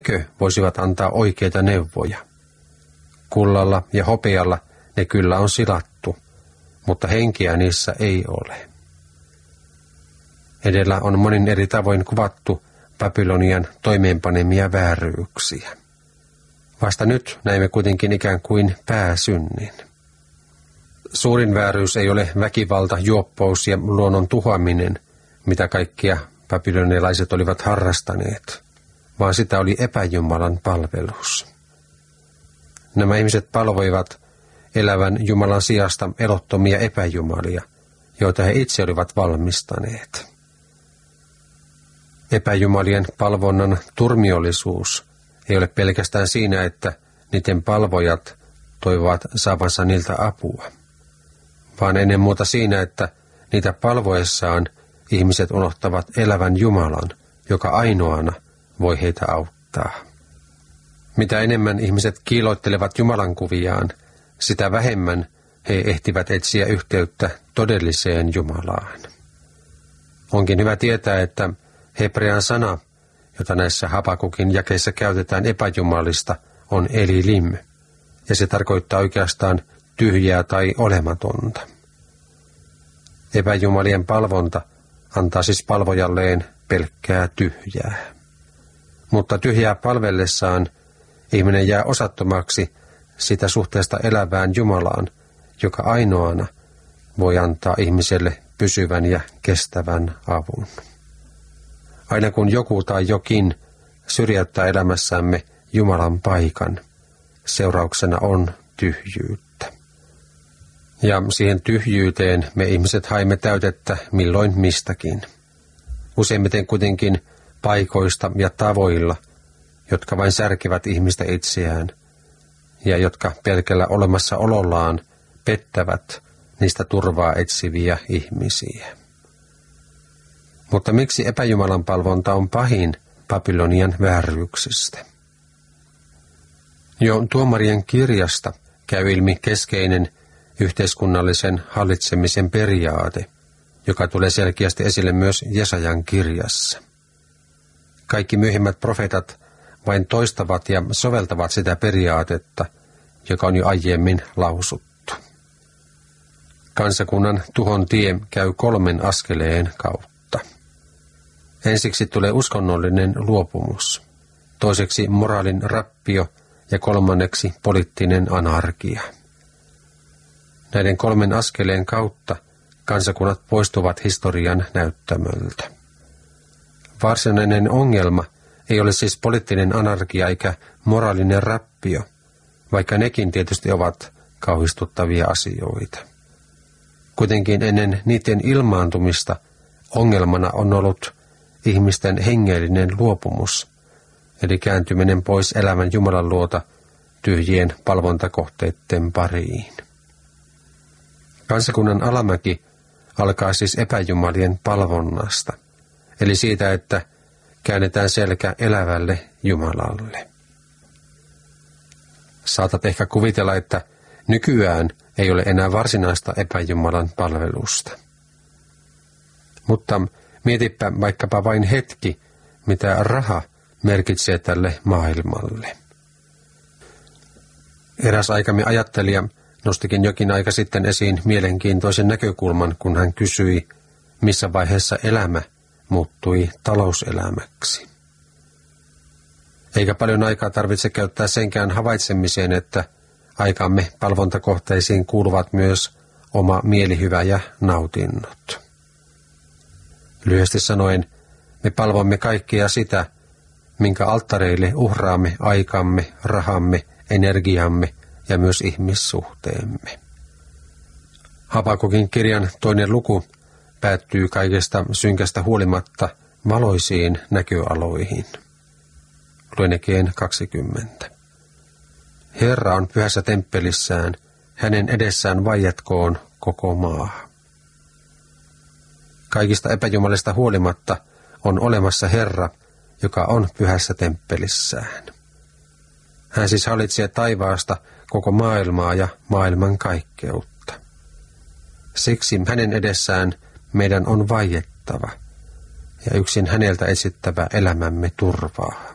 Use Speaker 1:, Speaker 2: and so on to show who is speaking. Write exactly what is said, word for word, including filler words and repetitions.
Speaker 1: nekö voisivat antaa oikeita neuvoja. Kullalla ja hopealla ne kyllä on silattu, mutta henkeä niissä ei ole. Edellä on monin eri tavoin kuvattu Babylonian toimeenpanemia vääryyksiä. Vasta nyt näemme kuitenkin ikään kuin pääsynnin. Suurin vääryys ei ole väkivalta, juoppous ja luonnon tuhoaminen, mitä kaikkia babylonialaiset olivat harrastaneet, vaan sitä oli epäjumalan palvelus. Nämä ihmiset palvoivat elävän Jumalan sijasta elottomia epäjumalia, joita he itse olivat valmistaneet. Epäjumalien palvonnan turmiollisuus ei ole pelkästään siinä, että niiden palvojat toivovat saavansa niiltä apua, vaan ennen muuta siinä, että niitä palvoessaan ihmiset unohtavat elävän Jumalan, joka ainoana voi heitä auttaa. Mitä enemmän ihmiset kiiloittelevat Jumalan kuviaan, sitä vähemmän he ehtivät etsiä yhteyttä todelliseen Jumalaan. Onkin hyvä tietää, että hebrean sana, jota näissä Habakukin jakeissa käytetään epäjumalista, on elilim, ja se tarkoittaa oikeastaan tyhjää tai olematonta. Epäjumalien palvonta antaa siis palvojalleen pelkkää tyhjää. Mutta tyhjää palvellessaan ihminen jää osattomaksi sitä suhteesta elävään Jumalaan, joka ainoana voi antaa ihmiselle pysyvän ja kestävän avun. Aina kun joku tai jokin syrjäyttää elämässämme Jumalan paikan, seurauksena on tyhjyyttä. Ja siihen tyhjyyteen me ihmiset haemme täytettä milloin mistäkin. Useimmiten kuitenkin paikoista ja tavoilla, jotka vain särkevät ihmistä itseään ja jotka pelkällä olemassaolollaan pettävät niistä turvaa etsiviä ihmisiä. Mutta miksi epäjumalan palvonta on pahin Babylonian vääryyksistä? Jo tuomarien kirjasta käy ilmi keskeinen yhteiskunnallisen hallitsemisen periaate, joka tulee selkeästi esille myös Jesajan kirjassa. Kaikki myöhemmät profeetat vain toistavat ja soveltavat sitä periaatetta, joka on jo aiemmin lausuttu. Kansakunnan tuhon tie käy kolmen askeleen kautta. Ensiksi tulee uskonnollinen luopumus, toiseksi moraalin rappio ja kolmanneksi poliittinen anarkia. Näiden kolmen askeleen kautta kansakunnat poistuvat historian näyttämöltä. Varsinainen ongelma ei ole siis poliittinen anarkia eikä moraalinen rappio, vaikka nekin tietysti ovat kauhistuttavia asioita. Kuitenkin ennen niiden ilmaantumista ongelmana on ollut ihmisten hengellinen luopumus, eli kääntyminen pois elävän Jumalan luota tyhjien palvontakohteiden pariin. Kansakunnan alamäki alkaa siis epäjumalien palvonnasta, eli siitä, että käännetään selkä elävälle Jumalalle. Saatat ehkä kuvitella, että nykyään ei ole enää varsinaista epäjumalan palvelusta. Mutta mietipä vaikkapa vain hetki, mitä raha merkitsee tälle maailmalle. Eräs aikamme ajattelija nostikin jokin aika sitten esiin mielenkiintoisen näkökulman, kun hän kysyi, missä vaiheessa elämä muuttui talouselämäksi. Eikä paljon aikaa tarvitse käyttää senkään havaitsemiseen, että aikamme palvontakohteisiin kuuluvat myös oma mielihyvä ja nautinnot. Lyhyesti sanoen, me palvomme kaikkea sitä, minkä alttareille uhraamme aikamme, rahamme, energiamme ja myös ihmissuhteemme. Habakukin kirjan toinen luku päättyy kaikesta synkästä huolimatta valoisiin näköaloihin. Luen ekeen kaksikymmentä. Herra on pyhässä temppelissään, hänen edessään vaietkoon koko maa. Kaikista epäjumalista huolimatta on olemassa Herra, joka on pyhässä temppelissään. Hän siis hallitsee taivaasta koko maailmaa ja maailman kaikkeutta. Siksi hänen edessään meidän on vaiettava ja yksin häneltä etsittävä elämämme turvaa.